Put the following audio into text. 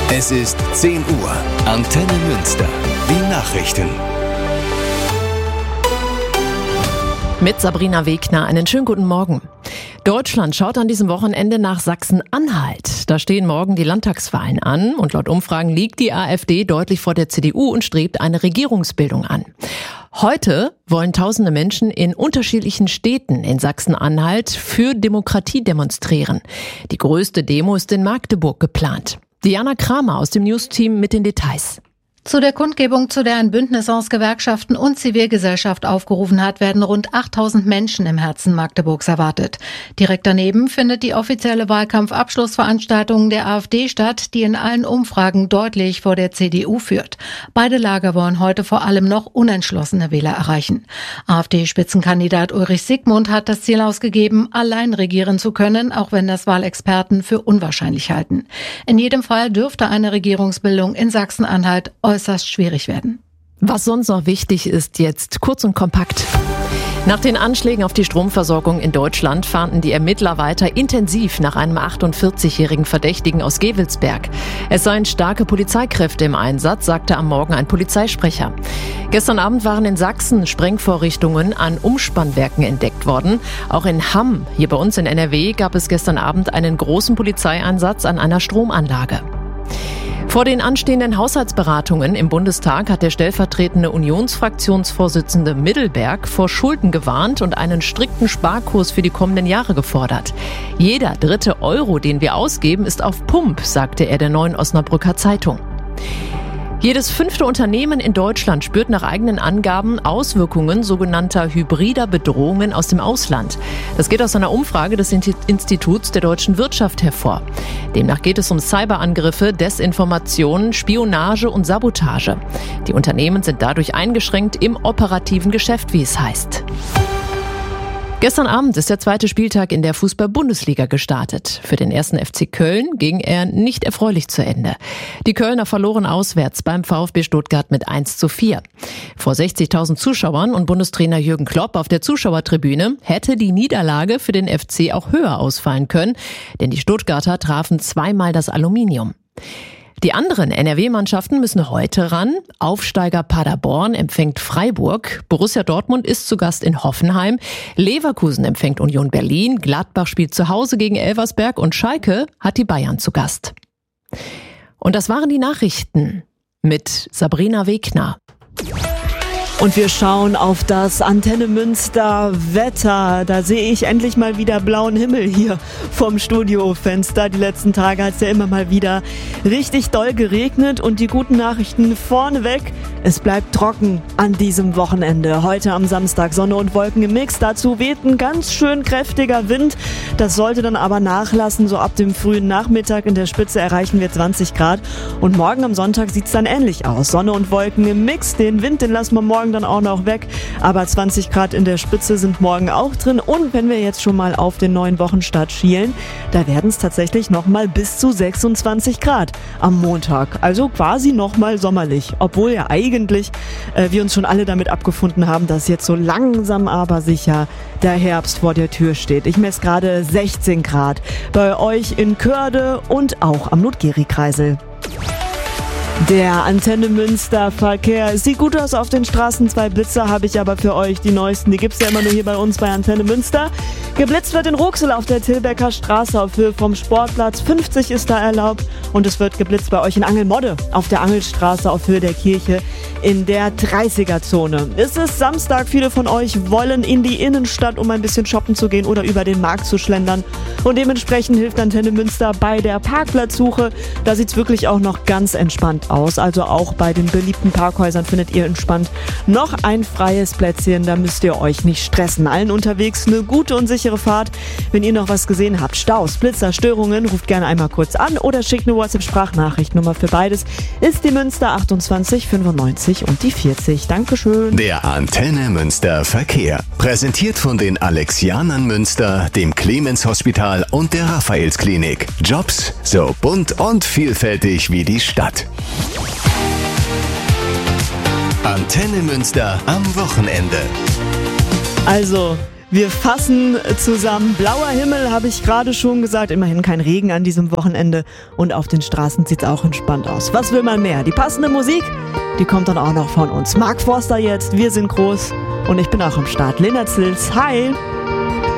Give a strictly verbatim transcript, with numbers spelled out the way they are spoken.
Es ist zehn Uhr. Antenne Münster. Die Nachrichten. Mit Sabrina Wegner. Einen schönen guten Morgen. Deutschland schaut an diesem Wochenende nach Sachsen-Anhalt. Da stehen morgen die Landtagswahlen an und laut Umfragen liegt die AfD deutlich vor der C D U und strebt eine Regierungsbildung an. Heute wollen tausende Menschen in unterschiedlichen Städten in Sachsen-Anhalt für Demokratie demonstrieren. Die größte Demo ist in Magdeburg geplant. Diana Kramer aus dem News-Team mit den Details. Zu der Kundgebung, zu der ein Bündnis aus Gewerkschaften und Zivilgesellschaft aufgerufen hat, werden rund achttausend Menschen im Herzen Magdeburgs erwartet. Direkt daneben findet die offizielle Wahlkampfabschlussveranstaltung der AfD statt, die in allen Umfragen deutlich vor der C D U führt. Beide Lager wollen heute vor allem noch unentschlossene Wähler erreichen. AfD-Spitzenkandidat Ulrich Siegmund hat das Ziel ausgegeben, allein regieren zu können, auch wenn das Wahlexperten für unwahrscheinlich halten. In jedem Fall dürfte eine Regierungsbildung in Sachsen-Anhalt äußerst schwierig werden. Was sonst noch wichtig ist jetzt, kurz und kompakt. Nach den Anschlägen auf die Stromversorgung in Deutschland fahnden die Ermittler weiter intensiv nach einem achtundvierzigjährigen Verdächtigen aus Gevelsberg. Es seien starke Polizeikräfte im Einsatz, sagte am Morgen ein Polizeisprecher. Gestern Abend waren in Sachsen Sprengvorrichtungen an Umspannwerken entdeckt worden. Auch in Hamm, hier bei uns in N R W, gab es gestern Abend einen großen Polizeieinsatz an einer Stromanlage. Vor den anstehenden Haushaltsberatungen im Bundestag hat der stellvertretende Unionsfraktionsvorsitzende Middelberg vor Schulden gewarnt und einen strikten Sparkurs für die kommenden Jahre gefordert. Jeder dritte Euro, den wir ausgeben, ist auf Pump, sagte er der Neuen Osnabrücker Zeitung. Jedes fünfte Unternehmen in Deutschland spürt nach eigenen Angaben Auswirkungen sogenannter hybrider Bedrohungen aus dem Ausland. Das geht aus einer Umfrage des Instituts der deutschen Wirtschaft hervor. Demnach geht es um Cyberangriffe, Desinformationen, Spionage und Sabotage. Die Unternehmen sind dadurch eingeschränkt im operativen Geschäft, wie es heißt. Gestern Abend ist der zweite Spieltag in der Fußball-Bundesliga gestartet. Für den ersten F C Köln ging er nicht erfreulich zu Ende. Die Kölner verloren auswärts beim VfB Stuttgart mit eins zu vier. Vor sechzigtausend Zuschauern und Bundestrainer Jürgen Klopp auf der Zuschauertribüne hätte die Niederlage für den F C auch höher ausfallen können, denn die Stuttgarter trafen zweimal das Aluminium. Die anderen N R W-Mannschaften müssen heute ran. Aufsteiger Paderborn empfängt Freiburg. Borussia Dortmund ist zu Gast in Hoffenheim. Leverkusen empfängt Union Berlin. Gladbach spielt zu Hause gegen Elversberg und Schalke hat die Bayern zu Gast. Und das waren die Nachrichten mit Sabrina Wegner. Und wir schauen auf das Antenne Münster Wetter. Da sehe ich endlich mal wieder blauen Himmel hier vom Studiofenster. Die letzten Tage hat es ja immer mal wieder richtig doll geregnet. Und die guten Nachrichten vorneweg: Es bleibt trocken an diesem Wochenende. Heute am Samstag Sonne und Wolken im Mix. Dazu weht ein ganz schön kräftiger Wind. Das sollte dann aber nachlassen. So ab dem frühen Nachmittag in der Spitze erreichen wir zwanzig Grad. Und morgen am Sonntag sieht es dann ähnlich aus. Sonne und Wolken im Mix. Den Wind, den lassen wir morgen dann auch noch weg, aber zwanzig Grad in der Spitze sind morgen auch drin. Und wenn wir jetzt schon mal auf den neuen Wochenstart schielen, da werden es tatsächlich nochmal bis zu sechsundzwanzig Grad am Montag. Also quasi nochmal sommerlich, obwohl ja eigentlich äh, wir uns schon alle damit abgefunden haben, dass jetzt so langsam aber sicher der Herbst vor der Tür steht. Ich messe gerade sechzehn Grad bei euch in Körde und auch am Notgeri-Kreisel. Der Antenne Münster Verkehr. Sieht gut aus auf den Straßen. Zwei Blitzer habe ich aber für euch. Die neuesten, die gibt's ja immer nur hier bei uns bei Antenne Münster. Geblitzt wird in Ruxel auf der Tilbecker Straße auf Höhe vom Sportplatz. fünfzig ist da erlaubt. Und es wird geblitzt bei euch in Angelmodde auf der Angelstraße auf Höhe der Kirche in der dreißiger-Zone. Es ist Samstag. Viele von euch wollen in die Innenstadt, um ein bisschen shoppen zu gehen oder über den Markt zu schlendern. Und dementsprechend hilft Antenne Münster bei der Parkplatzsuche. Da sieht's wirklich auch noch ganz entspannt aus. Also auch bei den beliebten Parkhäusern findet ihr entspannt noch ein freies Plätzchen. Da müsst ihr euch nicht stressen. Allen unterwegs eine gute und sichere Fahrt. Wenn ihr noch was gesehen habt, Staus, Blitzer, Störungen, ruft gerne einmal kurz an oder schickt eine WhatsApp-Sprachnachricht. Nummer für beides ist die Münster achtundzwanzig fünfundneunzig und die vierzig. Dankeschön. Der Antenne Münster Verkehr. Präsentiert von den Alexianern Münster, dem Clemens Hospital und der Raphaels-Klinik. Jobs so bunt und vielfältig wie die Stadt. Antenne Münster am Wochenende. Also, Wir fassen zusammen. Blauer Himmel, habe ich gerade schon gesagt. Immerhin kein Regen an diesem Wochenende. Und auf den Straßen sieht es auch entspannt aus. Was will man mehr? Die passende Musik, die kommt dann auch noch von uns. Mark Forster jetzt, wir sind groß. Und ich bin auch am Start. Lena Zils, hi!